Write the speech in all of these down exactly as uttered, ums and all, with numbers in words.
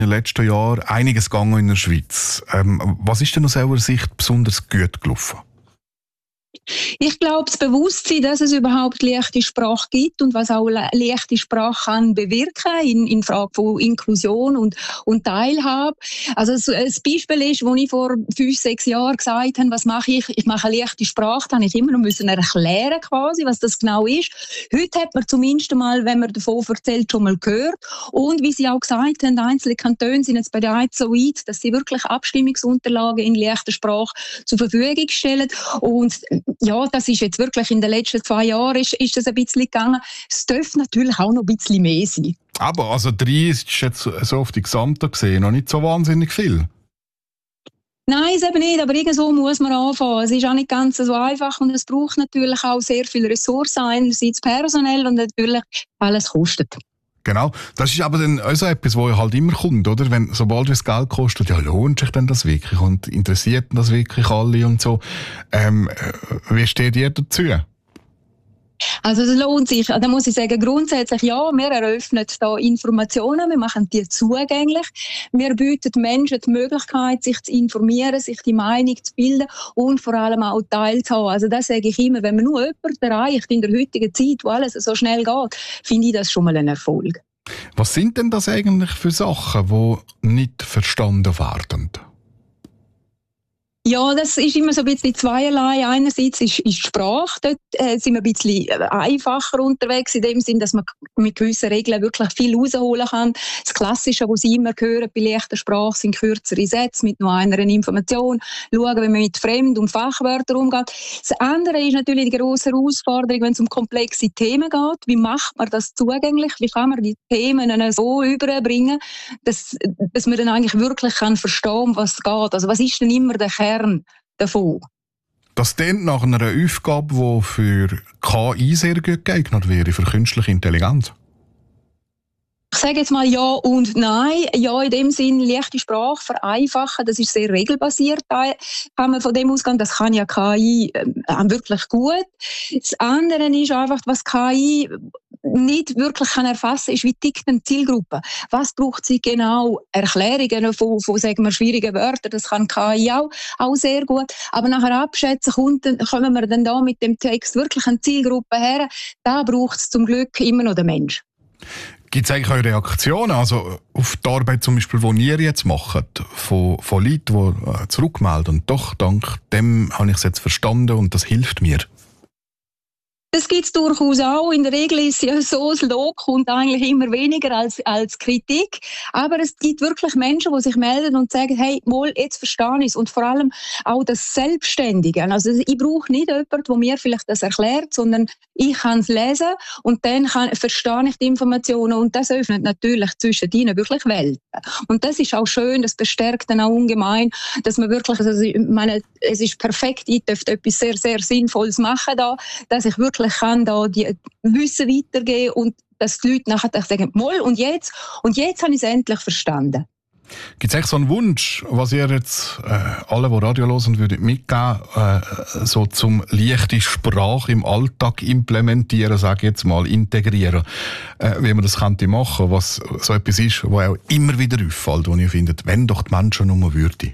in den letzten Jahren einiges gegangen in der Schweiz. Ähm, was ist denn aus eurer Sicht besonders gut gelaufen? Ich glaube, das Bewusstsein, dass es überhaupt leichte Sprache gibt und was auch leichte Sprache kann bewirken in, in Frage von Inklusion und, und Teilhabe. Also ein Beispiel ist, wo ich vor fünf, sechs Jahren gesagt habe, was mache ich? Ich mache eine leichte Sprache, dann habe ich immer noch müssen erklären quasi, was das genau ist. Heute hat man zumindest mal, wenn man davon erzählt, schon mal gehört. Und wie Sie auch gesagt haben, einzelne Kantone sind jetzt bereits so weit, dass sie wirklich Abstimmungsunterlagen in leichter Sprache zur Verfügung stellen. Und ja, das ist jetzt wirklich in den letzten zwei Jahren ist, ist das ein bisschen gegangen. Es dürfte natürlich auch noch ein bisschen mehr sein. Aber also drei ist jetzt so auf die Gesamte gesehen noch nicht so wahnsinnig viel. Nein, ist eben nicht, aber irgendwo muss man anfangen. Es ist auch nicht ganz so einfach und es braucht natürlich auch sehr viel Ressourcen, einerseits personell und natürlich alles kostet. Genau, das ist aber dann auch so etwas, wo halt immer kommt, oder? Wenn, sobald es Geld kostet, ja, lohnt sich denn das wirklich und interessiert das wirklich alle und so. Ähm, wie steht ihr dazu? Also es lohnt sich, da muss ich sagen, grundsätzlich ja, wir eröffnen da Informationen, wir machen die zugänglich, wir bieten Menschen die Möglichkeit, sich zu informieren, sich die Meinung zu bilden und vor allem auch teilzuhaben. Also das sage ich immer, wenn man nur jemanden erreicht in der heutigen Zeit, wo alles so schnell geht, finde ich das schon mal ein Erfolg. Was sind denn das eigentlich für Sachen, die nicht verstanden werden? Ja, das ist immer so ein bisschen zweierlei. Einerseits ist, ist die Sprache, dort äh, sind wir ein bisschen einfacher unterwegs, in dem Sinn, dass man mit gewissen Regeln wirklich viel rausholen kann. Das Klassische, was Sie immer hören bei leichter Sprache, sind kürzere Sätze mit nur einer Information. Schauen, wie man mit Fremd- und Fachwörtern umgeht. Das andere ist natürlich die grosse Herausforderung, wenn es um komplexe Themen geht. Wie macht man das zugänglich? Wie kann man die Themen so überbringen, dass, dass man dann eigentlich wirklich kann verstehen, um was es geht? Also was ist denn immer der Kern davon? Das klingt nach einer Aufgabe, die für K I sehr gut geeignet wäre, für künstliche Intelligenz. Ich sage jetzt mal ja und nein. Ja, in dem Sinn, leichte Sprache vereinfachen, das ist sehr regelbasiert. Da kann man von dem ausgehen, das kann ja K I äh, wirklich gut. Das andere ist einfach, was K I nicht wirklich kann erfassen, ist, wie tickt eine Zielgruppe. Was braucht sie genau? Erklärungen von, von sagen wir, schwierigen Wörtern, das kann K I auch, auch sehr gut. Aber nachher abschätzen, kommt, kommen wir dann da mit dem Text wirklich eine Zielgruppe her. Da braucht es zum Glück immer noch den Mensch. Gibt es eigentlich auch Reaktionen, also auf die Arbeit zum Beispiel, die ihr jetzt macht, von, von Leuten, die zurückmelden und doch, dank dem habe ich es jetzt verstanden und das hilft mir? Das gibt es durchaus auch. In der Regel ist es ja so, das Lob kommt eigentlich immer weniger als, als Kritik. Aber es gibt wirklich Menschen, die sich melden und sagen, hey, wohl, jetzt verstehe ich es. Und vor allem auch das Selbstständige. Also ich brauche nicht jemanden, der mir vielleicht das erklärt, sondern ich kann es lesen und dann kann, verstehe ich die Informationen. Und das öffnet natürlich zwischen ihnen wirklich Welten. Und das ist auch schön, das bestärkt dann auch ungemein, dass man wirklich, also ich meine, es ist perfekt, ich dürfte etwas sehr, sehr Sinnvolles machen da, dass ich wirklich kann da die Wissen weitergeben und dass die Leute nachher sagen, Moll, und jetzt? Und jetzt habe ich es endlich verstanden. Gibt es echt so einen Wunsch, was ihr jetzt äh, alle, die Radio hören, würdet mitgeben, äh, so zum leichte Sprache im Alltag implementieren, sage ich jetzt mal, integrieren, äh, wie man das könnte machen, was so etwas ist, was auch immer wieder auffällt, wo ihr findet, wenn doch die Menschen nur würden?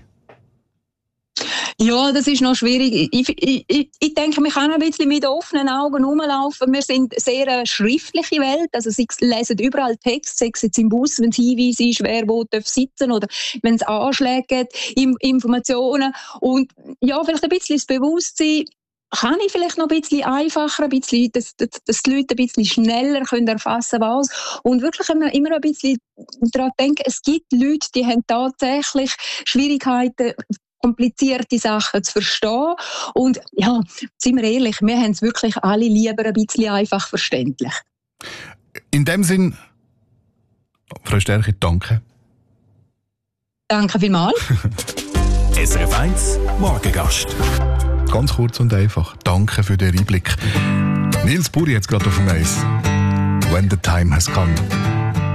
Ja, das ist noch schwierig. Ich, ich, ich, ich denke, wir können ein bisschen mit offenen Augen rumlaufen. Wir sind eine sehr schriftliche Welt. Also sie lesen überall Text, sei es jetzt im Bus, wenn es Hinweise ist, wer wo darf sitzen oder wenn es Anschläge gibt, Informationen. Und ja, vielleicht ein bisschen das Bewusstsein, kann ich vielleicht noch ein bisschen einfacher, ein bisschen, dass, dass, dass die Leute ein bisschen schneller können erfassen können, was. Und wirklich immer, immer ein bisschen daran denken, es gibt Leute, die haben tatsächlich Schwierigkeiten, komplizierte Sachen zu verstehen. Und ja, sind wir ehrlich, wir haben es wirklich alle lieber ein bisschen einfach verständlich. In dem Sinn, Frau Stärke, danke. Danke vielmals. S R F eins Morgengast. Ganz kurz und einfach. Danke für den Einblick. Nils Buri jetzt gerade auf dem Eis. When the time has come.